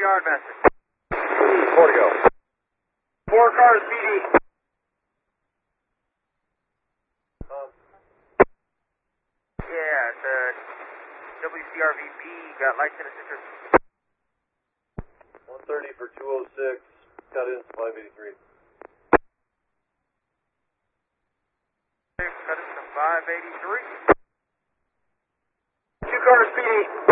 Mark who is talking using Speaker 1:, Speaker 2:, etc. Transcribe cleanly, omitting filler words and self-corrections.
Speaker 1: yard, master.
Speaker 2: 4 to go.
Speaker 1: 4 cars, PD. Yeah, the WCRVB got lights in its interest.
Speaker 2: 130 for 206. Got in 583.
Speaker 1: Cut it to 583. 2 cars, PD.